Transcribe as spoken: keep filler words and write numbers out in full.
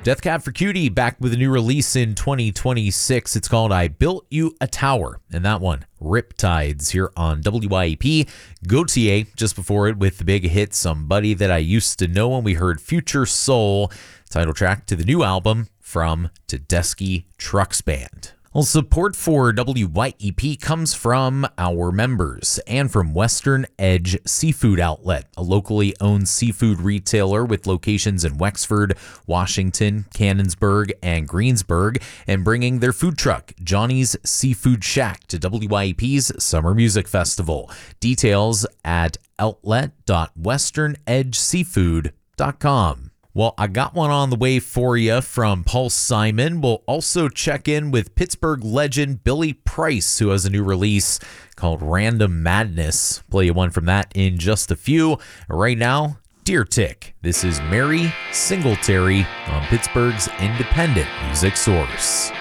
Death Cab for Cutie back with a new release in twenty twenty-six. It's called I Built You a Tower, and that one, Riptides, here on W I E P. Gautier just before it with the big hit Somebody That I Used to Know, and we heard Future Soul, title track to the new album from Tedeschi Trucks Band. Well, support for W Y E P comes from our members and from Western Edge Seafood Outlet, a locally owned seafood retailer with locations in Wexford, Washington, Canonsburg, and Greensburg, and bringing their food truck, Johnny's Seafood Shack, to W Y E P's Summer Music Festival. Details at outlet dot western edge seafood dot com. Well, I got one on the way for you from Paul Simon. We'll also check in with Pittsburgh legend Billy Price, who has a new release called Random Madness. Play you one from that in just a few. Right now, Deer Tick. This is Mary Singletary on Pittsburgh's independent music source.